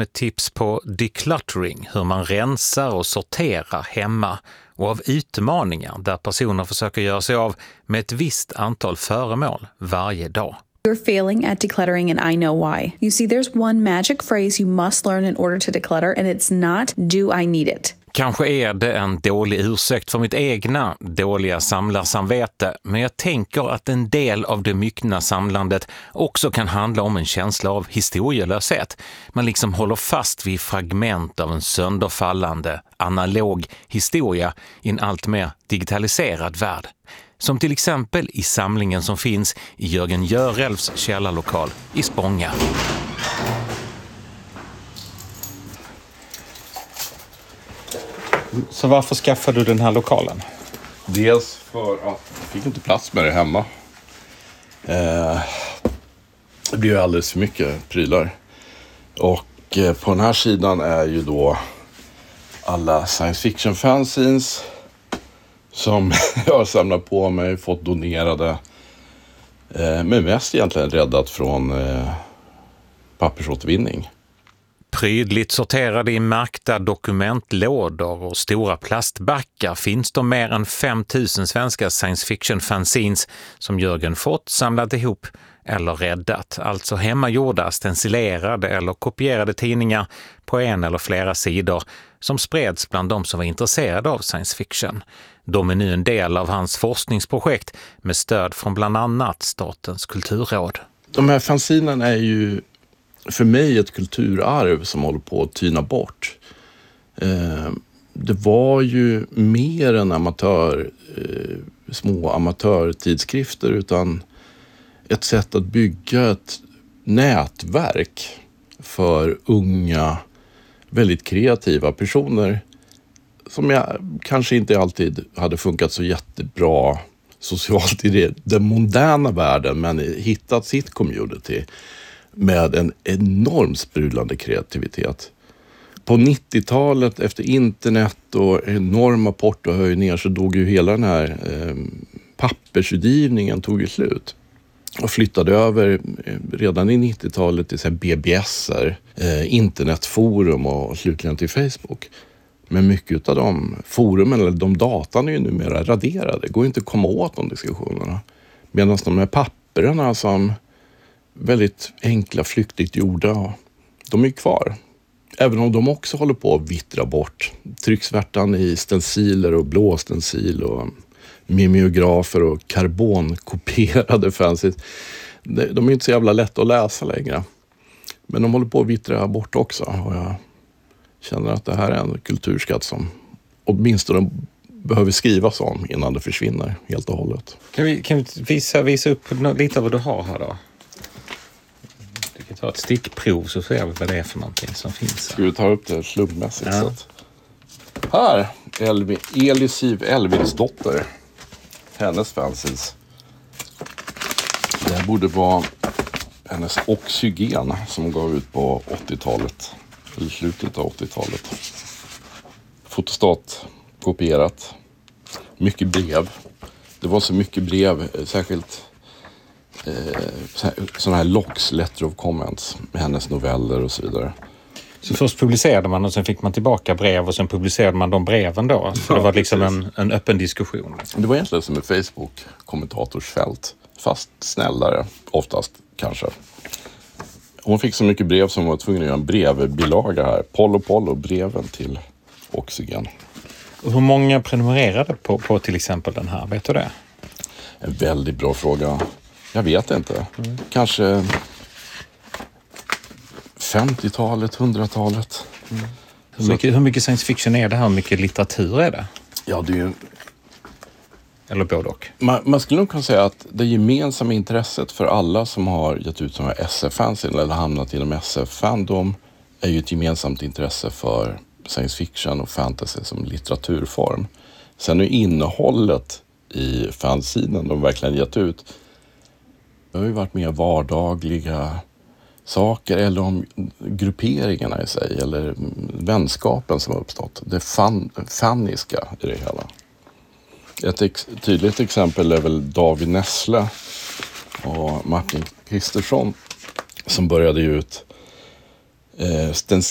med tips på decluttering, hur man rensar och sorterar hemma, och av utmaningar där personer försöker göra sig av med ett visst antal föremål varje dag. You're failing at decluttering and I know why. You see, there's one magic phrase you must learn in order to declutter and it's not, do I need it? Kanske är det en dålig ursäkt för mitt egna dåliga samlarsamvete, men jag tänker att en del av det myckna samlandet också kan handla om en känsla av historielöshet. Man liksom håller fast vid fragment av en sönderfallande, analog historia i en allt mer digitaliserad värld. Som till exempel i samlingen som finns i Jörgen Görelfs källarlokal i Spånga. Så varför skaffade du den här lokalen? Dels för att jag fick inte plats med det hemma. Det blir ju alldeles för mycket prylar. Och på den här sidan är ju då alla science fiction fanzines som jag har samlat på mig, fått donerade. Men mest egentligen räddat från pappersåtervinning. Prydligt sorterade i märkta dokumentlådor och stora plastbackar finns det mer än 5000 svenska science fiction fanzines som Jörgen fått, samlat ihop eller räddat. Alltså hemmagjorda, stencilerade eller kopierade tidningar på en eller flera sidor som spreds bland de som var intresserade av science fiction. De är nu en del av hans forskningsprojekt med stöd från bland annat Statens kulturråd. De här fanzinerna är ju för mig ett kulturarv som håller på att tyna bort. Det var ju mer än små amatörtidskrifter, utan ett sätt att bygga ett nätverk för unga, väldigt kreativa personer som jag kanske inte alltid hade funkat så jättebra socialt i den moderna världen, men hittat sitt community med en enormt sprudlande kreativitet. På 90-talet efter internet och enorma portohöjningar så dog ju hela den här pappersutgivningen tog ju slut. Och flyttade över redan i 90-talet till så här BBS:er, internetforum och slutligen till Facebook. Men mycket av de forumen eller de datan är ju numera raderade. Det går inte att komma åt de diskussionerna. Medan de här papperna som väldigt enkla, flyktigt gjorda, de är kvar. Även om de också håller på att vittra bort. Trycksvärtan i stenciler och blåstencil och mimeografer och karbonkopierade fanzines. De är inte så jävla lätt att läsa längre. Men de håller på att vittra bort också. Och jag känner att det här är en kulturskatt som åtminstone behöver skrivas om innan det försvinner helt och hållet. Kan vi visa upp lite av vad du har här då? Du kan ta ett stickprov så ser vi vad det är för någonting som finns här. Ska vi ta upp det slumpmässigt? Ja. Här, Elisiv Elvinsdotter. Hennes fanzines. Det här borde vara hennes Oxygen som gav ut på 80-talet. Eller slutet av 80-talet. Fotostat kopierat. Mycket brev. Det var så mycket brev, särskilt sådana här locks, letter of comments med hennes noveller och så vidare. Så först publicerade man och sen fick man tillbaka brev och sen publicerade man de breven då. Så det var liksom en öppen diskussion. Det var egentligen som ett Facebook-kommentatorsfält. Fast snällare, oftast kanske. Hon fick så mycket brev som hon var tvungen att göra en brevbilaga här. Polo, breven till Oxygen. Och hur många prenumererade på till exempel den här? Vet du det? En väldigt bra fråga. Jag vet inte. Kanske 50-talet, 100-talet. Hur mycket science fiction är det här? Hur mycket litteratur är det? Ja, det är ju... Eller både och. Man skulle nog kunna säga att det gemensamma intresset för alla som har gett ut sådana här SF-fanzine eller hamnat inom SF-fandom är ju ett gemensamt intresse för science fiction och fantasy som litteraturform. Sen är innehållet i fanzinen de verkligen gett ut, det har ju varit mer vardagliga saker eller om grupperingarna i sig eller vänskapen som har uppstått. Det fanniska i det hela. Ett tydligt exempel är väl David Nessle och Martin Kristersson som började ut